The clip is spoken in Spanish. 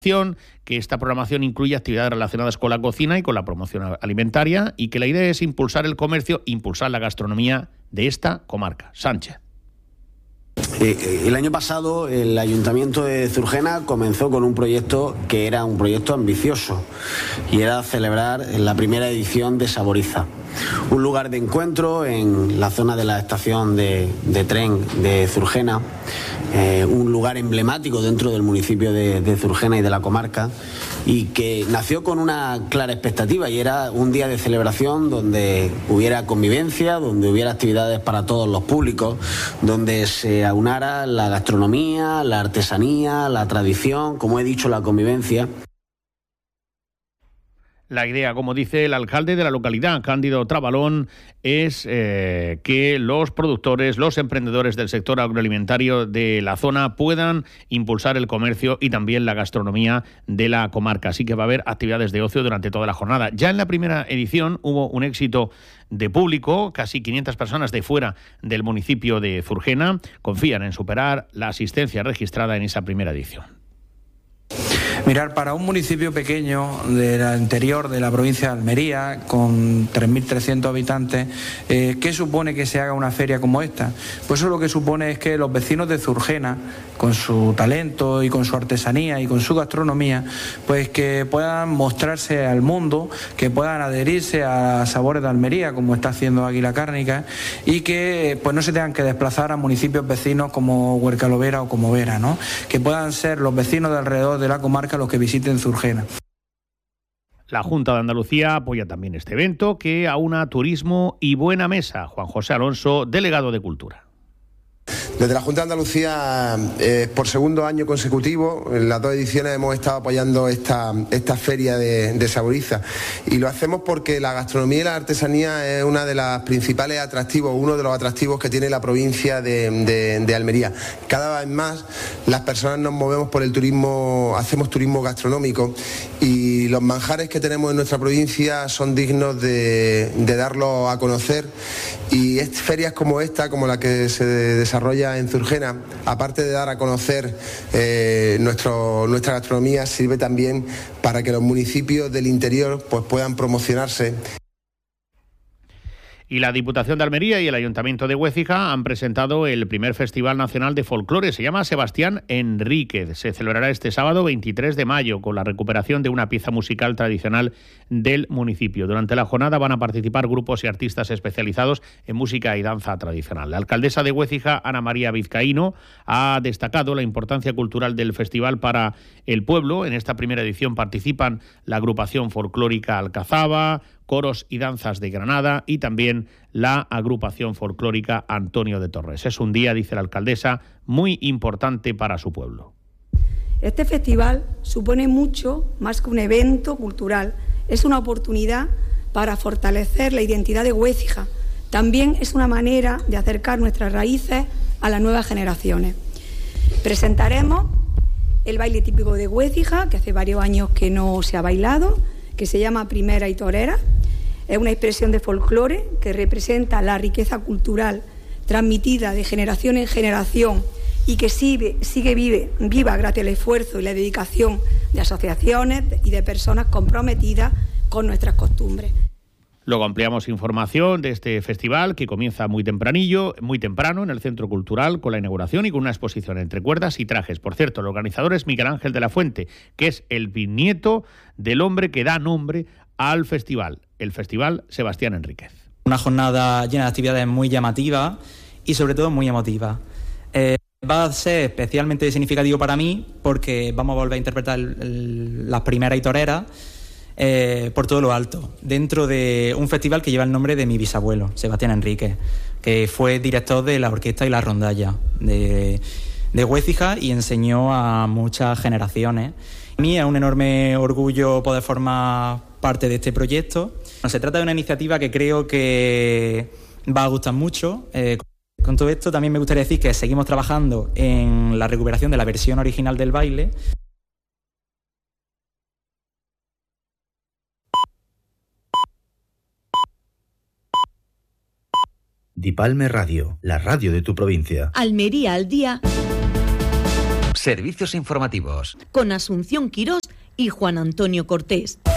que esta programación incluye actividades relacionadas con la cocina y con la promoción alimentaria y que la idea es impulsar el comercio, impulsar la gastronomía de esta comarca. Sánchez. El año pasado el Ayuntamiento de Zurgena comenzó con un proyecto que era un proyecto ambicioso y era celebrar la primera edición de Saboriza, un lugar de encuentro en la zona de la estación de tren de Zurgena, un lugar emblemático dentro del municipio de Zurgena y de la comarca, y que nació con una clara expectativa, y era un día de celebración donde hubiera convivencia, donde hubiera actividades para todos los públicos, donde se aunara la gastronomía, la artesanía, la tradición, como he dicho, la convivencia. La idea, como dice el alcalde de la localidad, Cándido Trabalón, es que los productores, los emprendedores del sector agroalimentario de la zona puedan impulsar el comercio y también la gastronomía de la comarca. Así que va a haber actividades de ocio durante toda la jornada. Ya en la primera edición hubo un éxito de público, casi 500 personas de fuera del municipio de Zurgena confían en superar la asistencia registrada en esa primera edición. Mirar, para un municipio pequeño del interior de la provincia de Almería, con 3.300 habitantes, ¿qué supone que se haga una feria como esta? Pues eso lo que supone es que los vecinos de Zurgena, con su talento y con su artesanía y con su gastronomía, pues que puedan mostrarse al mundo, que puedan adherirse a Sabores de Almería, como está haciendo Águila Cárnica, y que pues no se tengan que desplazar a municipios vecinos como Huercalovera o como Vera, ¿no? Que puedan ser los vecinos de alrededor de la comarca los que visiten Zurgena. La Junta de Andalucía apoya también este evento que aúna turismo y buena mesa. Juan José Alonso, delegado de Cultura. Desde la Junta de Andalucía, por segundo año consecutivo, en las 2 ediciones hemos estado apoyando esta feria de Saboriza, y lo hacemos porque la gastronomía y la artesanía es una de las principales atractivos, uno de los atractivos que tiene la provincia de Almería. Cada vez más las personas nos movemos por el turismo, hacemos turismo gastronómico, y los manjares que tenemos en nuestra provincia son dignos de darlos a conocer, y ferias como esta, como la que se desarrolla en Zurgena, aparte de dar a conocer nuestra gastronomía, sirve también para que los municipios del interior pues puedan promocionarse. Y la Diputación de Almería y el Ayuntamiento de Huécija han presentado el primer Festival Nacional de Folclore. Se llama Sebastián Enríquez. Se celebrará este sábado 23 de mayo con la recuperación de una pieza musical tradicional del municipio. Durante la jornada van a participar grupos y artistas especializados en música y danza tradicional. La alcaldesa de Huécija, Ana María Vizcaíno, ha destacado la importancia cultural del festival para el pueblo. En esta primera edición participan la agrupación folclórica Alcazaba, coros y danzas de Granada y también la agrupación folclórica Antonio de Torres. Es un día, dice la alcaldesa, muy importante para su pueblo. Este festival supone mucho más que un evento cultural. Es una oportunidad para fortalecer la identidad de Huécija. También es una manera de acercar nuestras raíces a las nuevas generaciones. Presentaremos el baile típico de Huécija, que hace varios años que no se ha bailado, que se llama Primera y Torera. Es una expresión de folclore que representa la riqueza cultural transmitida de generación en generación y que sigue viva gracias al esfuerzo y la dedicación de asociaciones y de personas comprometidas con nuestras costumbres. Luego ampliamos información de este festival que comienza muy temprano en el Centro Cultural con la inauguración y con una exposición entre cuerdas y trajes. Por cierto, el organizador es Miguel Ángel de la Fuente, que es el bisnieto del hombre que da nombre al festival, el Festival Sebastián Enríquez. Una jornada llena de actividades muy llamativas y sobre todo muy emotivas. Va a ser especialmente significativo para mí porque vamos a volver a interpretar las primeras y toreras por todo lo alto, dentro de un festival que lleva el nombre de mi bisabuelo, Sebastián Enríquez, que fue director de la orquesta y la rondalla de Huécija y enseñó a muchas generaciones. A mí es un enorme orgullo poder formar parte de este proyecto. Se trata de una iniciativa que creo que va a gustar mucho. Con todo esto también me gustaría decir que seguimos trabajando en la recuperación de la versión original del baile. Dipalme Radio, la radio de tu provincia. Almería al día. Servicios informativos. Con Asunción Quirós y Juan Antonio Cortés.